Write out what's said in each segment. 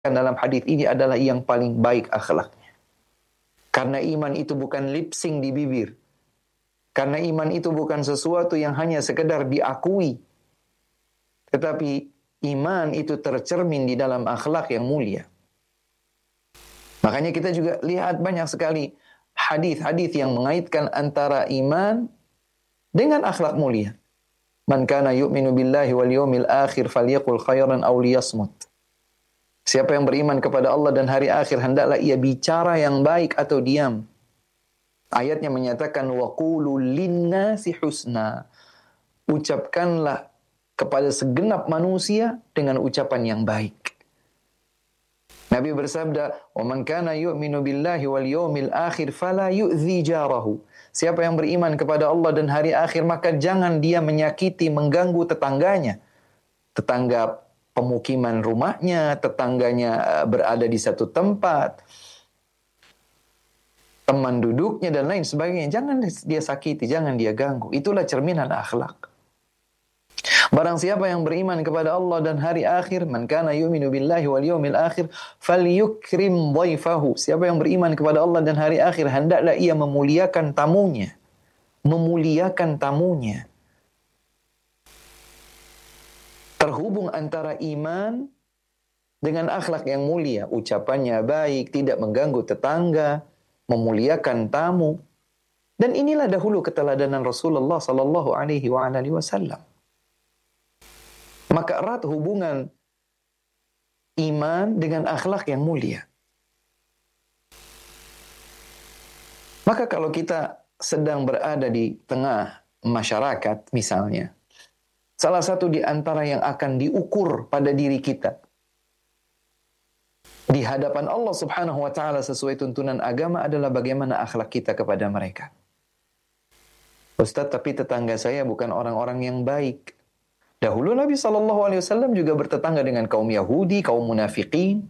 dalam hadis ini adalah yang paling baik akhlaknya. Karena iman itu bukan lip sync di bibir. Karena iman itu bukan sesuatu yang hanya sekedar diakui. Tetapi iman itu tercermin di dalam akhlak yang mulia. Makanya kita juga lihat banyak sekali hadis-hadis yang mengaitkan antara iman dengan akhlak mulia. Man kana yu'minu billahi wal yawmil akhir falyaqul khairan aw liyasmut. Siapa yang beriman kepada Allah dan hari akhir, hendaklah ia bicara yang baik atau diam. Ayatnya menyatakan waqulu linnasi husna. Ucapkanlah kepada segenap manusia dengan ucapan yang baik. Nabi bersabda, "Wa man kana yu'minu billahi wal yawmil akhir fala yu'dzi jarahu." Siapa yang beriman kepada Allah dan hari akhir, maka jangan dia menyakiti, mengganggu tetangganya. Tetangga pemukiman rumahnya, tetangganya berada di satu tempat, teman duduknya dan lain sebagainya. Jangan dia sakiti, jangan dia ganggu. Itulah cerminan akhlak. Barang siapa yang beriman kepada Allah dan hari akhir, man kana yu'minu billahi wal yawmil akhir falyukrim dhaifahu. Siapa yang beriman kepada Allah dan hari akhir, hendaklah ia memuliakan tamunya. Memuliakan tamunya. Terhubung antara iman dengan akhlak yang mulia. Ucapannya baik, tidak mengganggu tetangga, memuliakan tamu. Dan inilah dahulu keteladanan Rasulullah sallallahu alaihi wasallam. Maka erat hubungan iman dengan akhlak yang mulia. Maka kalau kita sedang berada di tengah masyarakat misalnya, salah satu di antara yang akan diukur pada diri kita di hadapan Allah Subhanahu wa taala sesuai tuntunan agama adalah bagaimana akhlak kita kepada mereka. Ustaz, tapi tetangga saya bukan orang-orang yang baik. Dahulu Nabi SAW juga bertetangga dengan kaum Yahudi, kaum munafikin.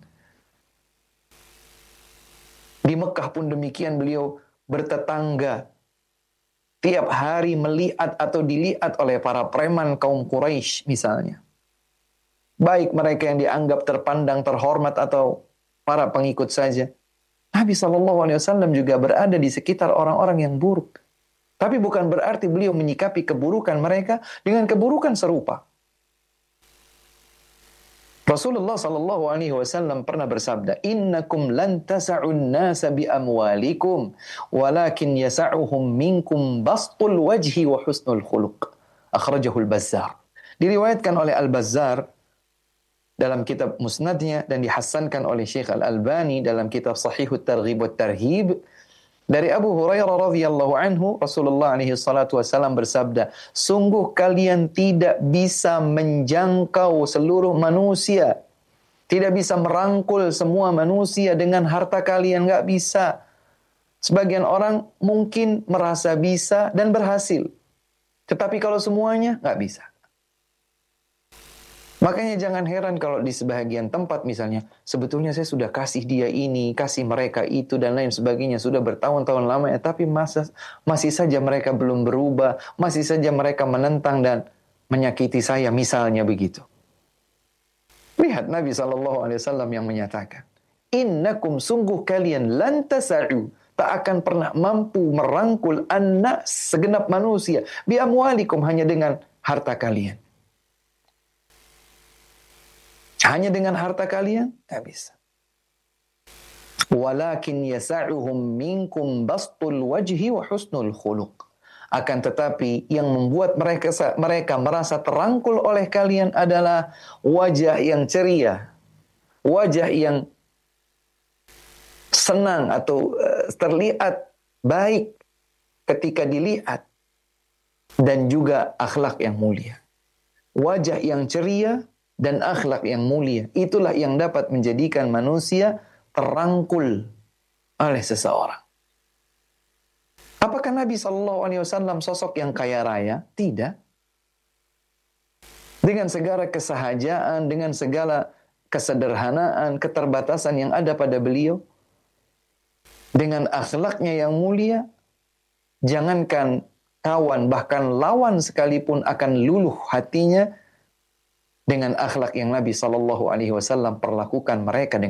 Di Mekah pun demikian, beliau bertetangga. Tiap hari melihat atau dilihat oleh para preman kaum Quraisy misalnya. Baik mereka yang dianggap terpandang, terhormat atau para pengikut saja. Nabi SAW juga berada di sekitar orang-orang yang buruk. Tapi bukan berarti beliau menyikapi keburukan mereka dengan keburukan serupa. Rasulullah sallallahu alaihi wasallam pernah bersabda, "Innakum lan tas'un nasa bi amwalikum, walakin yas'uhum minkum bastul wajhi wa husnul khuluq." Akhrajahu al-Bazzar. Diriwayatkan oleh Al-Bazzar dalam kitab Musnadnya dan dihasankan oleh Syekh Al-Albani dalam kitab Sahihut Targhib wat Tarhib. Dari Abu Hurairah radhiyallahu anhu, Rasulullah alaihi salatu wasallam bersabda, "Sungguh kalian tidak bisa menjangkau seluruh manusia. Tidak bisa merangkul semua manusia dengan harta kalian, nggak bisa. Sebagian orang mungkin merasa bisa dan berhasil. Tetapi kalau semuanya, nggak bisa." Makanya jangan heran kalau di sebahagian tempat misalnya, sebetulnya saya sudah kasih dia ini, kasih mereka itu, dan lain sebagainya. Sudah bertahun-tahun lamanya, tapi masih saja mereka belum berubah. Masih saja mereka menentang dan menyakiti saya, misalnya begitu. Lihat Nabi SAW yang menyatakan, "Innakum sungguh kalian lan tasa'u." Tak akan pernah mampu merangkul anak segenap manusia. Bi amwalikum, hanya dengan harta kalian. Hanya dengan harta kalian? Tak bisa. Walakin yasa'uhum minkum bastul wajhi wa husnul khuluq. Akan tetapi yang membuat mereka merasa terangkul oleh kalian adalah wajah yang ceria. Wajah yang senang atau terlihat baik ketika dilihat. Dan juga akhlak yang mulia. Wajah yang ceria dan akhlak yang mulia. Itulah yang dapat menjadikan manusia terangkul oleh seseorang. Apakah Nabi SAW sosok yang kaya raya? Tidak. Dengan segala kesahajaan, dengan segala kesederhanaan, keterbatasan yang ada pada beliau, dengan akhlaknya yang mulia, jangankan kawan, bahkan lawan sekalipun akan luluh hatinya dengan akhlak yang Nabi Shallallahu Alaihi Wasallam perlakukan mereka dengan